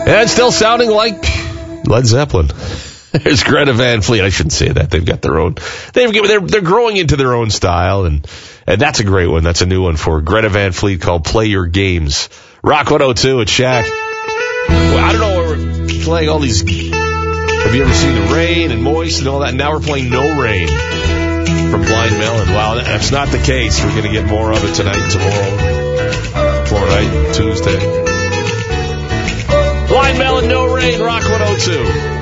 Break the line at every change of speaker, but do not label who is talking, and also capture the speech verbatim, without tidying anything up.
And still sounding like Led Zeppelin. There's Greta Van Fleet. I shouldn't say that. They've got their own. They've they're they're growing into their own style, and and that's a great one. That's a new one for Greta Van Fleet called "Play Your Games." Rock one oh two at Shaq. Well, I don't know why we're playing all these. Have you ever seen the rain and moist and all that? And now we're playing No Rain from Blind Melon. Wow, that's not the case. We're going to get more of it tonight and tomorrow. Tomorrow night, Tuesday. Blind Melon, No Rain, Rock one oh two.